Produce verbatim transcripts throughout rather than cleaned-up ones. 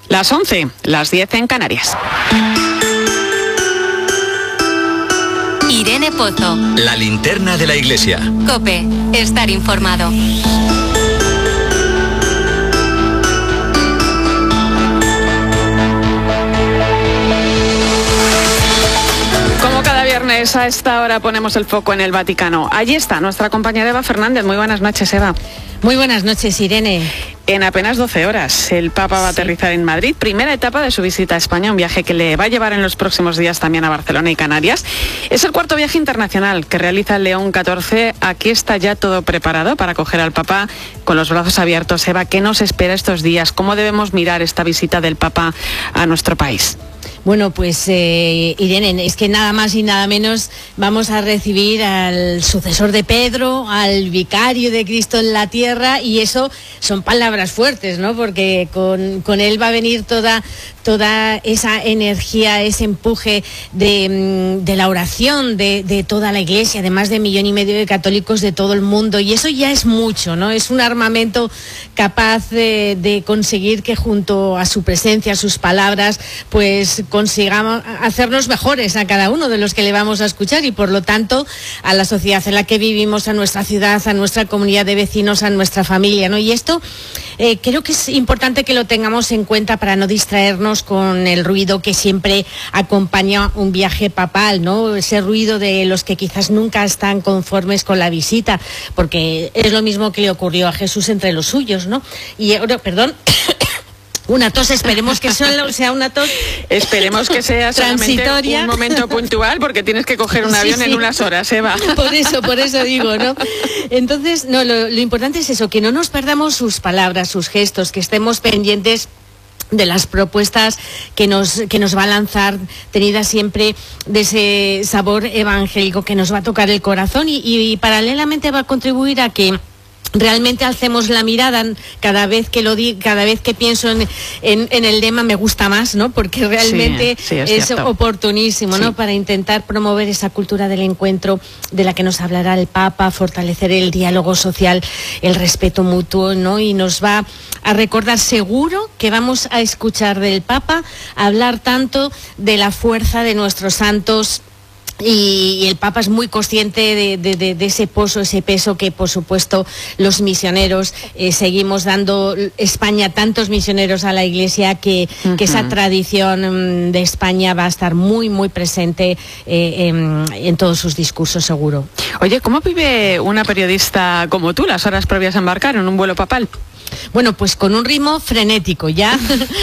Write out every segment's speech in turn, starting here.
Las once, las diez en Canarias. Irene Pozo. La linterna de la iglesia. COPE. Estar informado. Como cada viernes a esta hora ponemos el foco en el Vaticano. Allí está nuestra compañera Eva Fernández. Muy buenas noches, Eva. Muy buenas noches, Irene. En apenas doce horas, el Papa va a aterrizar en Madrid, primera etapa de su visita a España, un viaje que le va a llevar en los próximos días también a Barcelona y Canarias. Es el cuarto viaje internacional que realiza el León catorce. Aquí está ya todo preparado para acoger al Papa con los brazos abiertos. Eva, ¿qué nos espera estos días? ¿Cómo debemos mirar esta visita del Papa a nuestro país? Bueno, pues eh, Irene, es que nada más y nada menos vamos a recibir al sucesor de Pedro, al vicario de Cristo en la tierra, y eso son palabras fuertes, ¿no? Porque con, con él va a venir toda, toda esa energía, ese empuje de, de la oración de, de toda la Iglesia, de más de millón y medio de católicos de todo el mundo, y eso ya es mucho, ¿no? Es un armamento capaz de, de conseguir que junto a su presencia, a sus palabras, pues consigamos hacernos mejores a cada uno de los que le vamos a escuchar, y por lo tanto a la sociedad en la que vivimos, a nuestra ciudad, a nuestra comunidad de vecinos, a nuestra familia, ¿no? Y esto eh, creo que es importante que lo tengamos en cuenta para no distraernos con el ruido que siempre acompaña un viaje papal, ¿no? Ese ruido de los que quizás nunca están conformes con la visita, porque es lo mismo que le ocurrió a Jesús entre los suyos, ¿no? Y ahora, perdón... Una tos, esperemos que solo sea una tos. Esperemos que sea transitoria. Un momento puntual, porque tienes que coger un avión sí, sí. en unas horas, Eva. Por eso, por eso digo, ¿no? Entonces, no, lo, lo importante es eso, que no nos perdamos sus palabras, sus gestos, que estemos pendientes de las propuestas que nos, que nos va a lanzar, tenida siempre de ese sabor evangélico que nos va a tocar el corazón, y, y, y paralelamente va a contribuir a que realmente alcemos la mirada cada vez que lo di, cada vez que pienso en, en, en el lema me gusta más, ¿no? Porque realmente sí, sí, es, es oportunísimo, sí. ¿no? Para intentar promover esa cultura del encuentro de la que nos hablará el Papa, fortalecer el diálogo social, el respeto mutuo, ¿no? Y nos va a recordar seguro que vamos a escuchar del Papa hablar tanto de la fuerza de nuestros santos. Y, y el Papa es muy consciente de, de, de, de ese pozo, ese peso que, por supuesto, los misioneros eh, seguimos dando España, tantos misioneros a la Iglesia, que, uh-huh. que esa tradición um, de España va a estar muy, muy presente eh, en, en todos sus discursos, seguro. Oye, ¿cómo vive una periodista como tú las horas previas a embarcar en un vuelo papal? Bueno, pues con un ritmo frenético, ya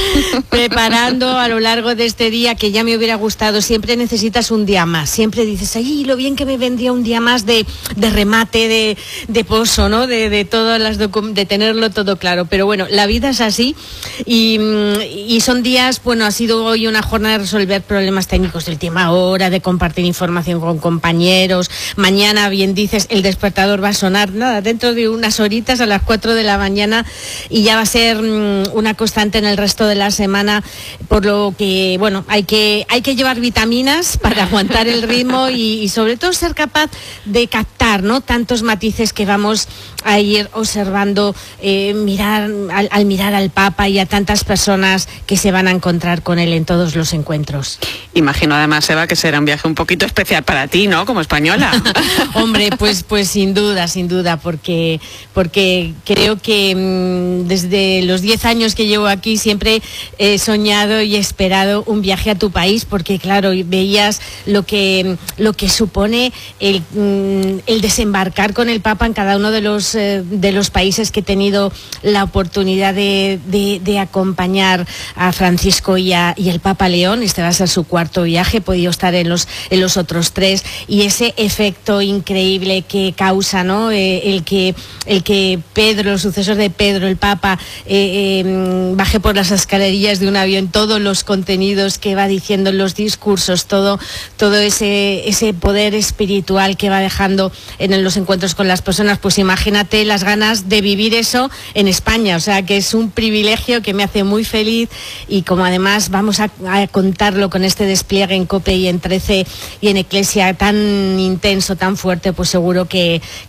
preparando a lo largo de este día, que ya me hubiera gustado. Siempre necesitas un día más, siempre dices, ay, lo bien que me vendría un día más de, de remate, de, de pozo, ¿no? De, de, todas las docu- de tenerlo todo claro. Pero bueno, la vida es así, y, y son días, bueno, ha sido hoy una jornada de resolver problemas técnicos del tema ahora, de compartir información con compañeros. Mañana, bien dices, el despertador va a sonar, nada, dentro de unas horitas, a las cuatro de la mañana, y ya va a ser um, una constante en el resto de la semana, por lo que, bueno, hay que, hay que llevar vitaminas para aguantar el ritmo y, y sobre todo ser capaz de captar, ¿no? Tantos matices que vamos a ir observando, eh, mirar al, al mirar al Papa y a tantas personas que se van a encontrar con él en todos los encuentros. Imagino además, Eva, que será un viaje un poquito especial para ti, ¿no? Como española. Hombre, pues, pues sin duda, sin duda, porque, porque creo que mmm, desde los diez años que llevo aquí siempre he soñado y esperado un viaje a tu país, porque claro, veías lo que, lo que supone el, mmm, el desembarcar con el Papa en cada uno de los, eh, de los países que he tenido la oportunidad de, de, de acompañar a Francisco y, a, y el Papa León. Este va a ser su cuarto viaje, he podido estar en los, en los otros tres, y ese efecto increíble que causa, ¿no? Eh, el que, el que Pedro, el sucesor de Pedro, el Papa, eh, eh, baje por las escalerillas de un avión, todos los contenidos que va diciendo en los discursos, todo, todo ese, ese poder espiritual que va dejando en los encuentros con las personas. Pues imagínate las ganas de vivir eso en España, o sea que es un privilegio que me hace muy feliz, y como además vamos a, a contarlo con este despliegue en COPE y en trece y en Eclesia tan intenso, tan fuerte, pues seguro que,